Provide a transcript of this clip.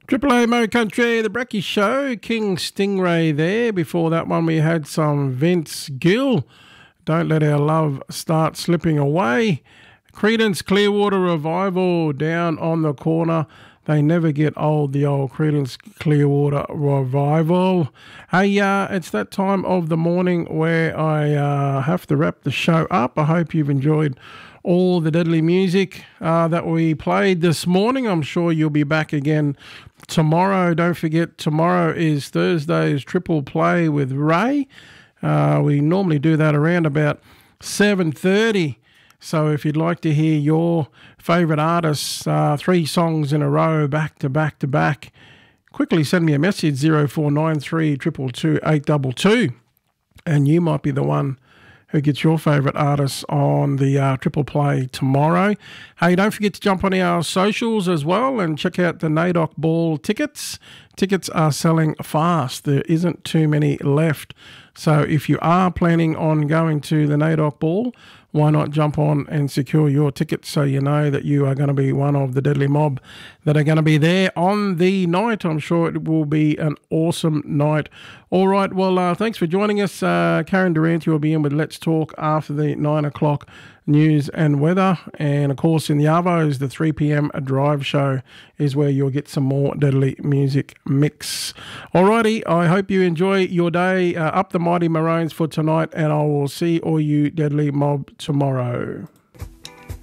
Triple A Mo Country, The Brekkie Show, King Stingray there. Before that one we had some Vince Gill, Don't Let Our Love Start Slipping Away. Creedence Clearwater Revival, Down on the Corner. They never get old, the old Creedence Clearwater Revival. Hey, it's that time of the morning where I have to wrap the show up. I hope you've enjoyed all the deadly music that we played this morning. I'm sure you'll be back again tomorrow. Don't forget, tomorrow is Thursday's Triple Play with Ray. We normally do that around about 7:30. So if you'd like to hear your favourite artists, 3 songs in a row, back to back to back, quickly send me a message, 0493 222 822, and you might be the one who gets your favourite artists on the Triple Play tomorrow. Hey, don't forget to jump on our socials as well and check out the NAIDOC Ball tickets. Tickets are selling fast. There isn't too many left. So if you are planning on going to the NAIDOC Ball, why not jump on and secure your tickets so you know that you are going to be one of the deadly mob that are going to be there on the night. I'm sure it will be an awesome night. All right, well, thanks for joining us. Karen Durante will be in with Let's Talk after the 9 o'clock news and weather. And, of course, in the Arvos, the 3 p.m. drive show is where you'll get some more deadly music mix. All righty, I hope you enjoy your day. Up the Mighty Maroons for tonight, and I will see all you deadly mob tomorrow.